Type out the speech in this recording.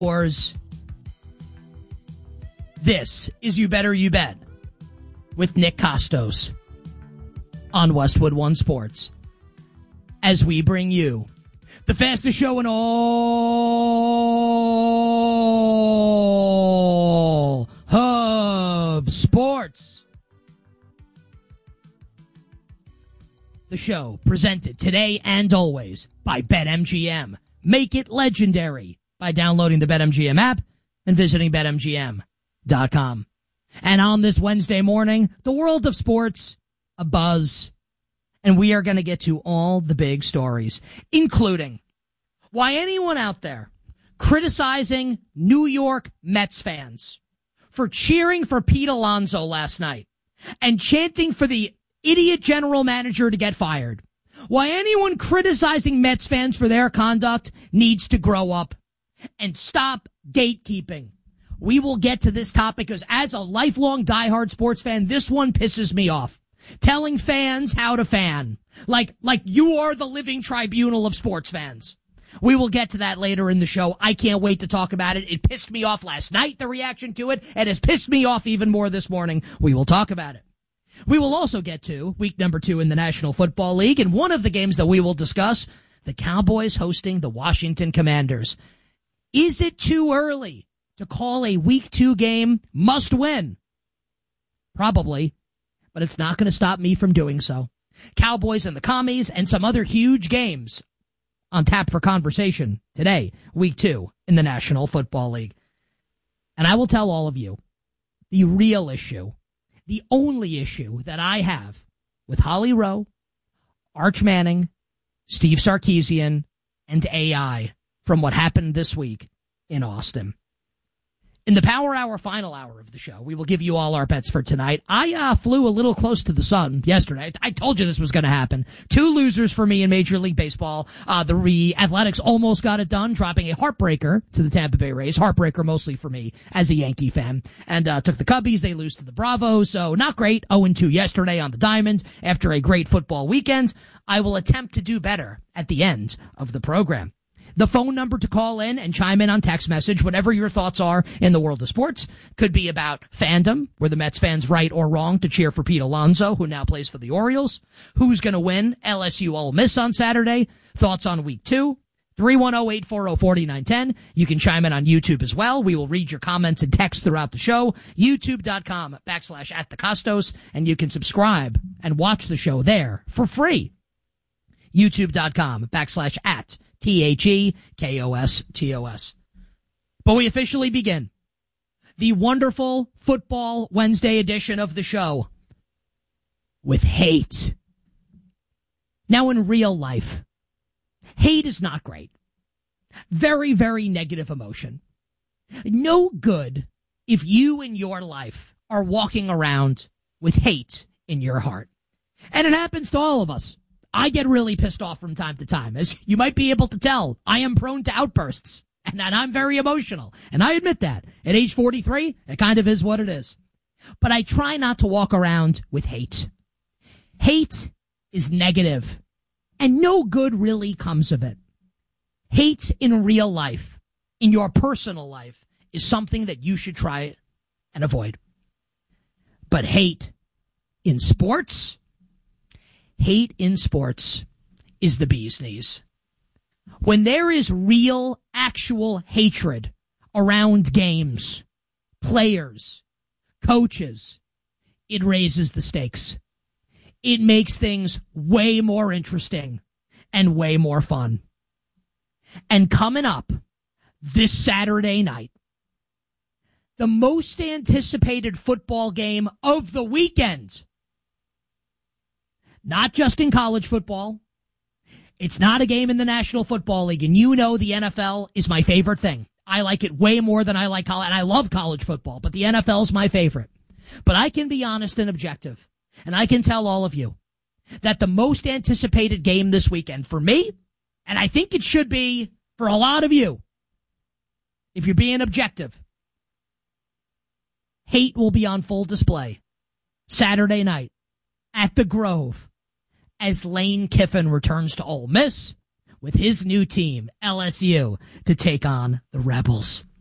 This is You Better You Bet with Nick Costos on Westwood One Sports as we bring you the fastest show in all of sports. The show presented today and always by BetMGM. Make it legendary by downloading the BetMGM app and visiting BetMGM.com. And on this Wednesday morning, the world of sports, a buzz, and we are going to get to all the big stories, including why anyone out there criticizing New York Mets fans for cheering for Pete Alonso last night and chanting for the idiot general manager to get fired. Why anyone criticizing Mets fans for their conduct needs to grow up and stop gatekeeping. We will get to this topic because as a lifelong diehard sports fan, this one pisses me off. Telling fans how to fan. Like you are the living tribunal of sports fans. We will get to that later in the show. I can't wait to talk about it. It pissed me off last night, the reaction to it. It has pissed me off even more this morning. We will talk about it. We will also get to week number 2 in the National Football League, and one of the games that we will discuss, the Cowboys hosting the Washington Commanders. Is it too early to call a week 2 game must win? Probably, but it's not going to stop me from doing so. Cowboys and the Commies and some other huge games on tap for conversation today, week 2 in the National Football League. And I will tell all of you, the real issue, the only issue that I have with Holly Rowe, Arch Manning, Steve Sarkisian, and AI from what happened this week in Austin. In the Power Hour final hour of the show, we will give you all our bets for tonight. I flew a little close to the sun yesterday. I told you this was going to happen. 2 losers for me in Major League Baseball. The Athletics almost got it done, dropping a heartbreaker to the Tampa Bay Rays. Heartbreaker mostly for me as a Yankee fan. And took the Cubbies. They lose to the Bravos. So not great. 0-2 yesterday on the Diamond after a great football weekend. I will attempt to do better at the end of the program. The phone number to call in and chime in on text message, whatever your thoughts are in the world of sports. Could be about fandom, were the Mets fans right or wrong to cheer for Pete Alonso, who now plays for the Orioles? Who's going to win LSU Ole Miss on Saturday? Thoughts on week 2? 310-840-4910. You can chime in on YouTube as well. We will read your comments and text throughout the show. YouTube.com/@thecostos, and you can subscribe and watch the show there for free. YouTube.com/@THEKOSTOS. But we officially begin the wonderful Football Wednesday edition of the show with hate. Now, in real life, hate is not great. Very, very negative emotion. No good if you in your life are walking around with hate in your heart. And it happens to all of us. I get really pissed off from time to time. As you might be able to tell, I am prone to outbursts, and I'm very emotional. And I admit that. At age 43, it kind of is what it is. But I try not to walk around with hate. Hate is negative, and no good really comes of it. Hate in real life, in your personal life, is something that you should try and avoid. But hate in sports? Hate in sports is the bee's knees. When there is real, actual hatred around games, players, coaches, it raises the stakes. It makes things way more interesting and way more fun. And coming up this Saturday night, the most anticipated football game of the weekend. Not just in college football. It's not a game in the National Football League. And you know the NFL is my favorite thing. I like it way more than I like college. And I love college football, but the NFL is my favorite. But I can be honest and objective. And I can tell all of you that the most anticipated game this weekend for me, and I think it should be for a lot of you, if you're being objective, hate will be on full display Saturday night at the Grove as Lane Kiffin returns to Ole Miss with his new team, LSU, to take on the Rebels.